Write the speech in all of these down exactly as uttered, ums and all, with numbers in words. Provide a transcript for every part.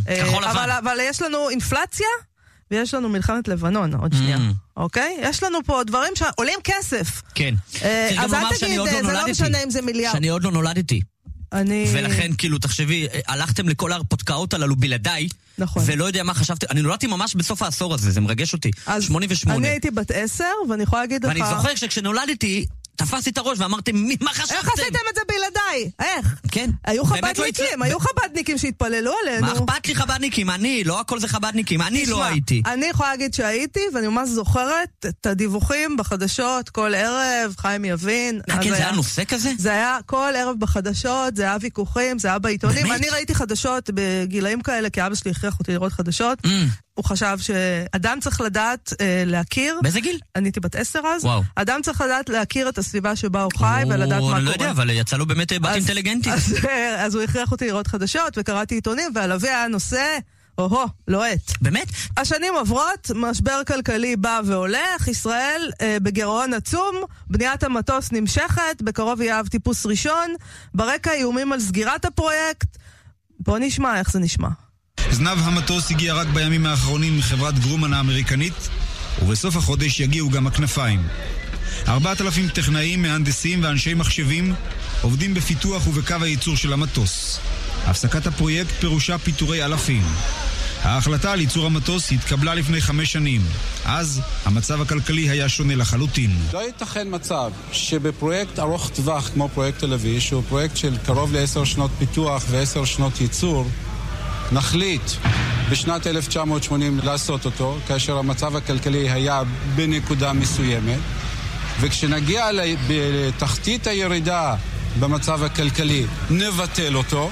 כחול לבן. אבל, אבל יש לנו אינפלציה, ויש לנו מלחמת לבנון, עוד שנייה. אוקיי? יש לנו פה דברים שעולים כסף. כן. אז אל תגיד, זה לא משנה אם זה מיליארד. שאני עוד לא נולדתי. אני... ולכן, כאילו, תחשבי, הלכתם לכל ההרפתקאות הללו בלעדיי, נכון. ולא יודע מה חשבתי, אני נולדתי ממש בסוף העשור הזה, זה מרגש אותי. שמונים ושמונה. אני הייתי בת עשר, ואני יכולה להגיד לך... ואני זוכר שכשנולדתי, תפסתי את הראש ואמרתי, מה חשבתם? איך עשיתם את זה בלעדיי? איך? כן. היו חבדניקים, היו חבדניקים שהתפללו עלינו. מה אכפת לי חבדניקים? אני, לא הכל זה חבדניקים, אני לא הייתי. אני יכולה להגיד שהייתי, ואני ממש זוכרת את הדיווחים בחדשות, כל ערב, חיים יבין. כן, זה היה נושא כזה? זה היה כל ערב בחדשות, זה היה ויכוחים, זה היה בעיתונים. אני ראיתי חדשות בגילאים כאלה, כי אבא שלי הכריח אותי לראות חדשות. הוא חשב שאדם צריך לדעת אה, להכיר. באיזה גיל? אני הייתי בת עשר אז. וואו. אדם צריך לדעת להכיר את הסביבה שבה הוא חי ולדעת מה קורה. אני לא יודע, אבל יצא לו באמת בת אינטליגנטית. אז, אז הוא הכריח אותי לראות חדשות וקראתי עיתונים, והלווה היה נושא, או-הו, לוהט. באמת? השנים עוברות, משבר כלכלי בא והולך, ישראל אה, בגירעון עצום, בניית המטוס נמשכת, בקרוב יהיה אב טיפוס ראשון, ברקע איומים על סגירת הפרויקט. בוא נשמע איך זה נשמע. זנב המטוס הגיע רק בימים האחרונים מחברת גרומן האמריקנית, ובסוף החודש יגיעו גם הכנפיים. ארבעת אלפים טכנאים, מהנדסים ואנשי מחשבים עובדים בפיתוח ובקו הייצור של המטוס. הפסקת הפרויקט פירושה פיטורי אלפים. ההחלטה על ייצור המטוס התקבלה לפני חמש שנים. אז המצב הכלכלי היה שונה לחלוטין. לא ייתכן מצב שבפרויקט ארוך טווח כמו פרויקט תל אביב, שהוא פרויקט של קרוב לעשר שנות פיתוח ועשר שנות ייצור, נחליט בשנת אלף תשע מאות שמונים לעשות אותו, כאשר המצב הכלכלי היה בנקודה מסוימת, וכשנגיע לתחתית הירידה במצב הכלכלי נבטל אותו,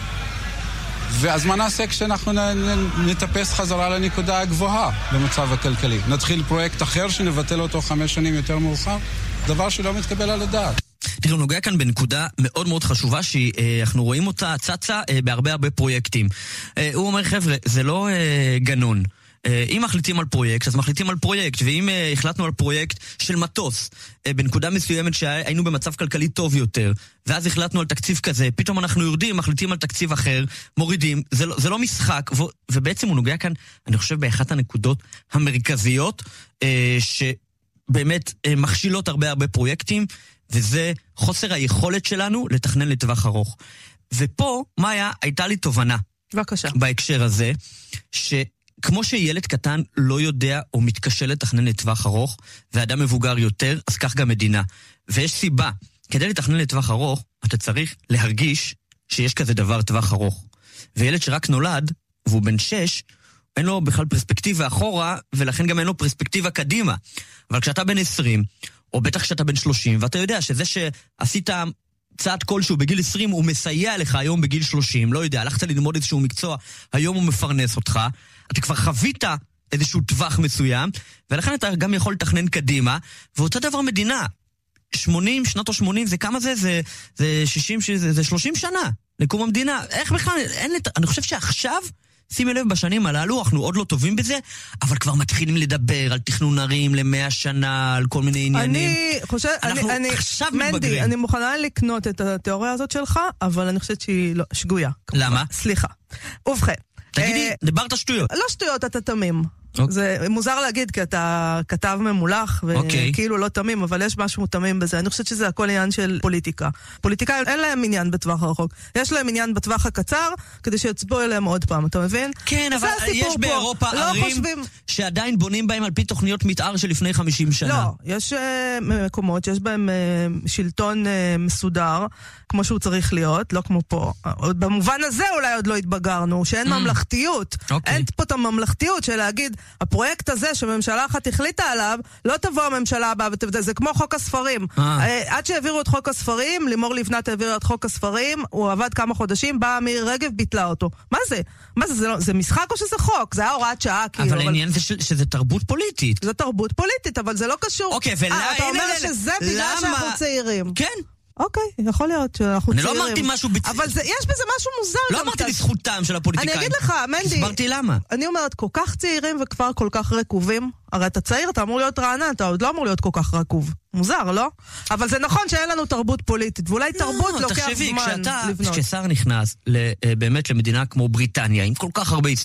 ואז מה נעשה כשאנחנו נטפס חזרה לנקודה הגבוהה במצב הכלכלי? נתחיל פרויקט אחר שנבטל אותו חמש שנים יותר מאוחר? דבר שלא מתקבל על הדעת. תראו, נוגע כאן בנקודה מאוד מאוד חשובה שאנחנו רואים אותה צצה בהרבה הרבה פרויקטים. הוא אומר, חבר'ה, זה לא גנון. אם מחליטים על פרויקט, אז מחליטים על פרויקט, ואם החלטנו על פרויקט של מטוס, בנקודה מסוימת שהיינו במצב כלכלי טוב יותר, ואז החלטנו על תקציב כזה, פתאום אנחנו יורדים, מחליטים על תקציב אחר, מורידים, זה לא, זה לא משחק, ו, ובעצם הוא נוגע כאן, אני חושב, באחת הנקודות המרכזיות, שבאמת מכשילות הרבה הרבה פרויקטים, וזה חוסר היכולת שלנו לתכנן לטווח ארוך. ופה, מאיה, הייתה לי תובנה. בבקשה. בהקשר הזה, שכמו שילד קטן לא יודע או מתקשה לתכנן לטווח ארוך, ואדם מבוגר יותר, אז כך גם מדינה. ויש סיבה. כדי לתכנן לטווח ארוך, אתה צריך להרגיש שיש כזה דבר טווח ארוך. וילד שרק נולד, והוא בן שש, אין לו בכלל פרספקטיבה אחורה, ולכן גם אין לו פרספקטיבה קדימה. אבל כשאתה בן עשרים, או בטח כשאתה בן שלושים, ואתה יודע שזה שעשית צעד כלשהו בגיל עשרים, הוא מסייע לך היום בגיל שלושים, לא יודע, הלכת ללמוד איזשהו מקצוע, היום הוא מפרנס אותך, אתה כבר חווית איזשהו טווח מסוים, ולכן אתה גם יכול לתכנן קדימה, ואותו דבר מדינה, שמונים, שנות ה-שמונים, זה כמה זה? זה, זה שישים, זה, זה שלושים שנה, לקום המדינה, איך בכלל, אין לת... אני חושב שעכשיו, שימי לב, בשנים הללו, אנחנו עוד לא טובים בזה, אבל כבר מתחילים לדבר על תכנון ערים למאה שנה, על כל מיני עניינים. אני חושב, אנחנו אני, עכשיו מנדי, מתבגרים. אני מוכנה לקנות את התיאוריה הזאת שלך, אבל אני חושבת שהיא לא, שגויה. למה? סליחה. ובכן. תגידי, דיברת שטויות. לא שטויות, אתה תמים. זה מוזר להגיד, כי אתה כתב ממולח, וכאילו לא תמים, אבל יש משהו תמים בזה. אני חושבת שזה הכל עניין של פוליטיקה. פוליטיקאים אין להם עניין בטווח הרחוק. יש להם עניין בטווח הקצר, כדי שיצפו אליהם עוד פעם, אתה מבין? כן, אבל יש באירופה ערים שעדיין בונים בהם על פי תוכניות מתאר של לפני חמישים שנה. לא, יש מקומות שיש בהם שלטון מסודר, כמו שהוא צריך להיות, לא כמו פה. במובן הזה אולי עוד לא התבגרנו, שאין ממלכתיות. אין פה את הממלכתיות של להגיד, הפרויקט הזה שממשלה אחת החליטה עליו, לא תבוא הממשלה הבאה ותבדל, זה כמו חוק הספרים. עד שהעבירו את חוק הספרים, לימור לבנת העבירה את חוק הספרים, הוא עבד כמה חודשים, באה מירי רגב, ביטלה אותו. מה זה? מה זה? זה משחק או שזה חוק? זה היה הוראת שעה, כאילו. אבל העניין זה שזה תרבות פוליטית. זה תרבות פוליטית, אבל זה לא קשור. אוקיי, ולמה? אתה אומר שזה בגלל שאנחנו צעירים. כן. אוקיי, יכול להיות שאנחנו צעירים. אני לא אמרתי משהו בצ... אבל זה, יש בזה משהו מוזר. לא אמרתי לזכותם של הפוליטיקאים. אני אגיד לך, מנדי. הסברתי למה. אני אומרת, כל כך צעירים וכבר כל כך רקובים. הרי אתה צעיר, אתה אמור להיות רענן, אתה עוד לא אמור להיות כל כך רקוב. מוזר, לא? אבל זה נכון שאין לנו תרבות פוליטית, ואולי תרבות לוקח זמן לבנות. כששר נכנס באמת למדינה כמו בריטניה, עם כל כך הרבה